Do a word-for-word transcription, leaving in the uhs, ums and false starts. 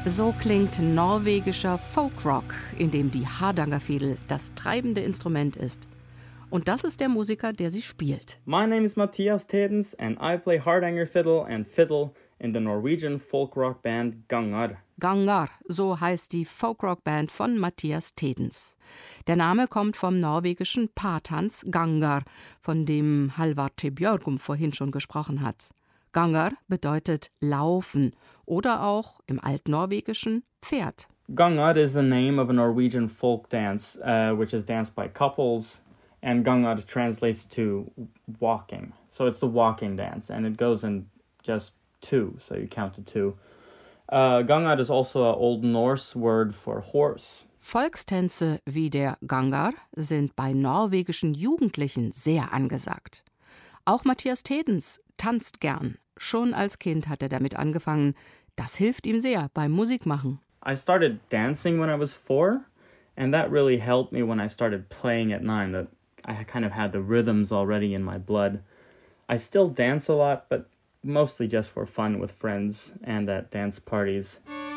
So klingt norwegischer Folkrock, in dem die Hardangerfiedel das treibende Instrument ist. Und das ist der Musiker, der sie spielt. My name is Mathias Tedens and I play Hardanger fiddle and fiddle in the Norwegian folk rock band Gangar. Gangar, so heißt die Folkrock-Band von Mathias Tedens. Der Name kommt vom norwegischen Paartanz Gangar, von dem Halvard T. Bjørgum vorhin schon gesprochen hat. Gangar bedeutet laufen oder auch im Altnorwegischen Pferd. Gangar is the name of a Norwegian folk dance, uh, which is danced by couples, and Gangar translates to walking. So it's the walking dance, and it goes in just two, so you count to two. Uh, Gangar is also an Old Norse word for horse. Volkstänze wie der Gangar sind bei norwegischen Jugendlichen sehr angesagt. Auch Mathias Tedens tanzt gern. Schon als Kind hat er damit angefangen. Das hilft ihm sehr beim Musikmachen. I started dancing when I was four, and that really helped me when I started playing at nine. That I kind of had the rhythms already in my blood. I still dance a lot, but mostly just for fun with friends and at dance parties.